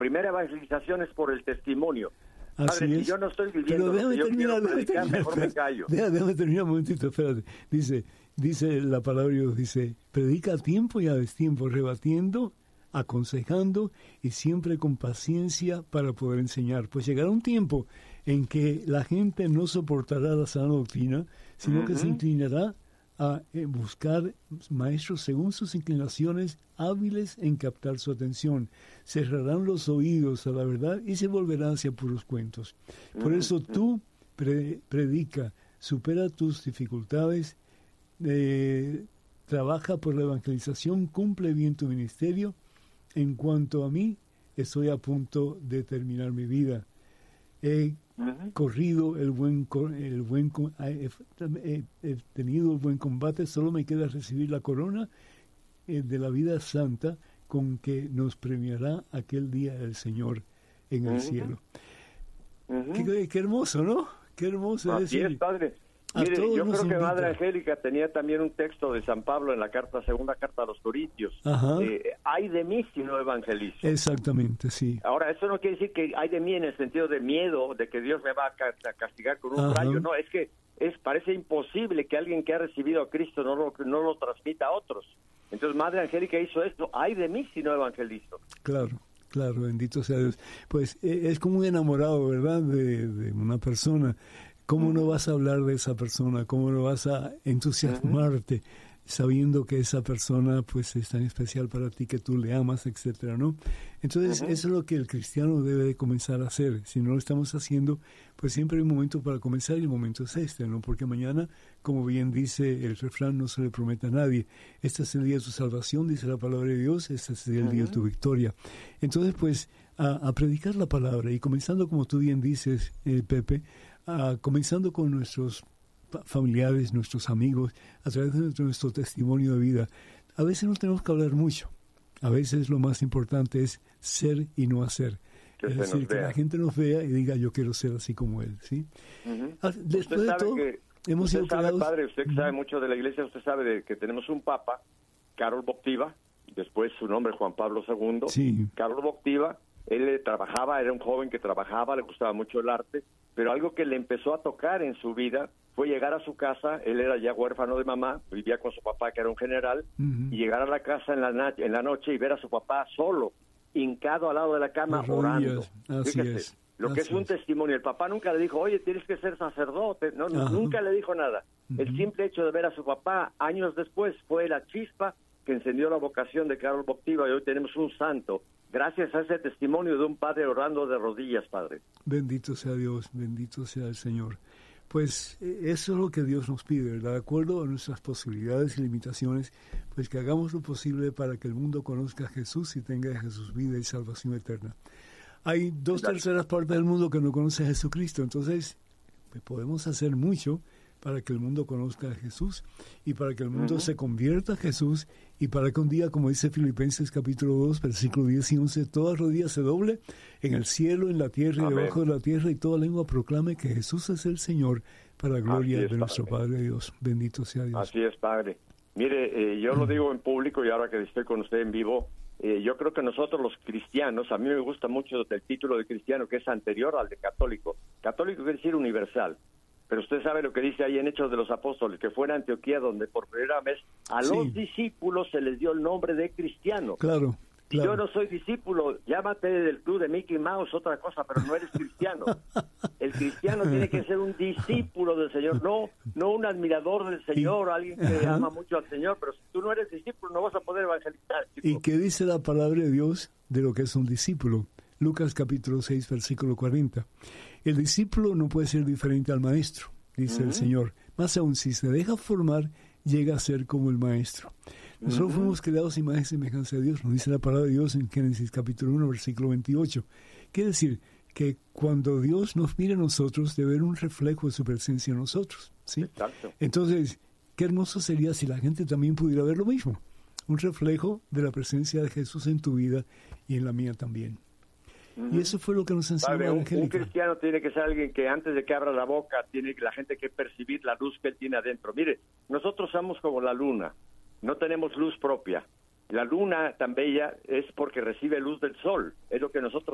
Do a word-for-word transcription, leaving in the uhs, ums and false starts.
primera evangelización es por el testimonio. Así Padre, es. si yo no estoy viviendo, Pero déjame yo terminar, quiero déjame predicar, terminar, mejor me callo. déjame, déjame terminar un momentito, espérate. Dice, dice la palabra de Dios, dice, predica a tiempo y a destiempo, rebatiendo, aconsejando y siempre con paciencia para poder enseñar. Pues llegará un tiempo en que la gente no soportará la sana doctrina, sino uh-huh. que se inclinará a eh, buscar maestros según sus inclinaciones, hábiles en captar su atención. Cerrarán los oídos a la verdad y se volverán hacia puros cuentos. Por uh-huh. eso tú pre- predica, supera tus dificultades, eh, trabaja por la evangelización, cumple bien tu ministerio. En cuanto a mí, estoy a punto de terminar mi vida. He uh-huh. corrido el buen, el buen he, he, he tenido el buen combate, solo me queda recibir la corona eh, de la vida santa con que nos premiará aquel día el Señor en el uh-huh. cielo. Uh-huh. Qué, qué hermoso, ¿no? Qué hermoso. Así es decir, es, Padre. Mire, yo creo que invita. Madre Angélica tenía también un texto de San Pablo en la carta, segunda carta a los Corintios. Eh, hay de mí si no evangelizo. Exactamente, sí. Ahora, eso no quiere decir que hay de mí en el sentido de miedo, de que Dios me va a, ca- a castigar con un Ajá. rayo. No, es que es parece imposible que alguien que ha recibido a Cristo no lo, no lo transmita a otros. Entonces, Madre Angélica hizo esto. Hay de mí si no evangelizo. Claro. Claro, bendito sea Dios. Pues eh, es como un enamorado, ¿verdad?, de, de una persona. ¿Cómo no vas a hablar de esa persona? ¿Cómo no vas a entusiasmarte sabiendo que esa persona pues es tan especial para ti, que tú le amas, etcétera, ¿no? Entonces, uh-huh. eso es lo que el cristiano debe de comenzar a hacer. Si no lo estamos haciendo, pues siempre hay un momento para comenzar y el momento es este, ¿no? Porque mañana, como bien dice el refrán, no se le promete a nadie. Este es el día de tu salvación, dice la palabra de Dios, este es el uh-huh. día de tu victoria. Entonces, pues, a, a predicar la palabra y comenzando, como tú bien dices, eh, Pepe, a, comenzando con nuestros familiares, nuestros amigos, a través de nuestro testimonio de vida. A veces no tenemos que hablar mucho. A veces lo más importante es ser y no hacer. Que es decir, que la gente nos vea y diga, yo quiero ser así como él, ¿sí? Uh-huh. Después de todo, que, hemos usted sido sabe, creados... padre, usted que sabe mucho de la iglesia, usted sabe de que tenemos un papa, Karol Wojtyła, después su nombre Juan Pablo segundo. Sí. Karol Wojtyła, él trabajaba, era un joven que trabajaba, le gustaba mucho el arte, pero algo que le empezó a tocar en su vida fue llegar a su casa. Él era ya huérfano de mamá, vivía con su papá que era un general, uh-huh. y llegar a la casa en la, na- en la noche y ver a su papá solo, hincado al lado de la cama, orando. Así Fíjese, es. lo Así que es un es. testimonio. El papá nunca le dijo, oye, tienes que ser sacerdote. No, no nunca le dijo nada. Uh-huh. El simple hecho de ver a su papá años después fue la chispa que encendió la vocación de Karol Wojtyła, y hoy tenemos un santo. Gracias a ese testimonio de un padre orando de rodillas, Padre. Bendito sea Dios, bendito sea el Señor. Pues eso es lo que Dios nos pide, ¿verdad? De acuerdo a nuestras posibilidades y limitaciones, pues que hagamos lo posible para que el mundo conozca a Jesús y tenga de Jesús vida y salvación eterna. Hay dos Exacto. terceras partes del mundo que no conoce a Jesucristo, entonces pues podemos hacer mucho para que el mundo conozca a Jesús y para que el mundo uh-huh. se convierta a Jesús y para que un día, como dice Filipenses capítulo dos, versículo diez y once, toda rodilla se doble en el cielo, en la tierra y Amén. Debajo de la tierra, y toda lengua proclame que Jesús es el Señor, para gloria es, de nuestro Padre. Padre Dios. Bendito sea Dios. Así es, Padre. Mire, eh, yo uh-huh. lo digo en público y ahora que estoy con usted en vivo, eh, yo creo que nosotros los cristianos, a mí me gusta mucho el título de cristiano que es anterior al de católico. Católico quiere decir universal. Pero usted sabe lo que dice ahí en Hechos de los Apóstoles, que fue en Antioquía donde por primera vez a sí. los discípulos se les dio el nombre de cristiano. Claro, claro. Yo no soy discípulo, llámate del club de Mickey Mouse, otra cosa, pero no eres cristiano. El cristiano tiene que ser un discípulo del Señor, no no un admirador del Señor, y, alguien que ajá. ama mucho al Señor, pero si tú no eres discípulo no vas a poder evangelizar. Chico. ¿Y qué dice la palabra de Dios de lo que es un discípulo? Lucas capítulo seis, versículo cuarenta. El discípulo no puede ser diferente al maestro, dice uh-huh. el Señor. Más aún, si se deja formar, llega a ser como el maestro. Nosotros uh-huh. fuimos creados imagen y semejanza de Dios, nos dice la palabra de Dios en Génesis capítulo uno, versículo veintiocho. Quiere decir que cuando Dios nos mira a nosotros, debe haber un reflejo de su presencia en nosotros, ¿sí? Exacto. Entonces, qué hermoso sería si la gente también pudiera ver lo mismo, un reflejo de la presencia de Jesús en tu vida y en la mía también. Uh-huh. Y eso fue lo que nos enseñó Padre, un, Angélica. Un cristiano tiene que ser alguien que antes de que abra la boca, tiene la gente que percibir la luz que él tiene adentro. Mire, nosotros somos como la luna, no tenemos luz propia. La luna tan bella es porque recibe luz del sol, es lo que nosotros